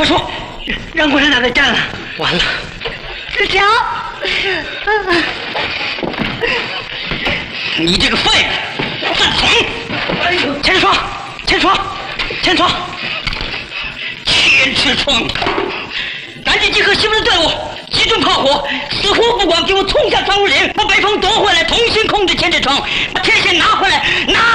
快说，让共产党给占了，完了！ 子乔， 你这个废物，犯蠢！哎呦，千窗，千窗，千窗，千尺窗！赶紧集合西部的队伍，集中炮火，死活不管，给我冲下庄武岭，把北方夺回来，重新控制千尺窗，把天线拿回来，拿